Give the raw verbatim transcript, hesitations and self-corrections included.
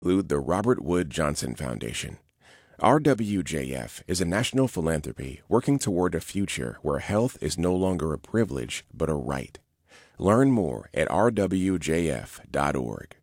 include the Robert Wood Johnson Foundation. R W J F is a national philanthropy working toward a future where health is no longer a privilege but a right. Learn more at r w j f dot org.